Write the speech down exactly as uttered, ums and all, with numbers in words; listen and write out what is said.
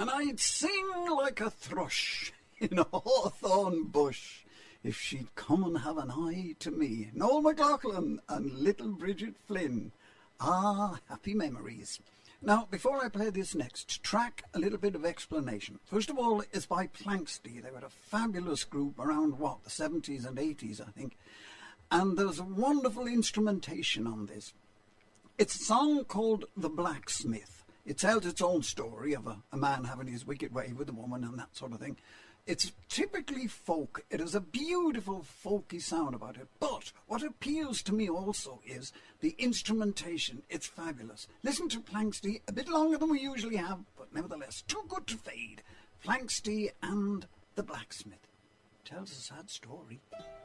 and I'd sing like a thrush in a hawthorn bush if she'd come and have an eye to me. Noel McLaughlin and little Bridget Flynn. Ah, happy memories. Now, before I play this next track, a little bit of explanation. First of all, it's by Planxty. They were a fabulous group around, what, the seventies and eighties, I think. And there's a wonderful instrumentation on this. It's a song called The Blacksmith. It tells its own story of a, a man having his wicked way with a woman and that sort of thing. It's typically folk. It has a beautiful folky sound about it. But what appeals to me also is the instrumentation. It's fabulous. Listen to Planxty, a bit longer than we usually have, but nevertheless too good to fade. Planxty and The Blacksmith. Tells a sad story.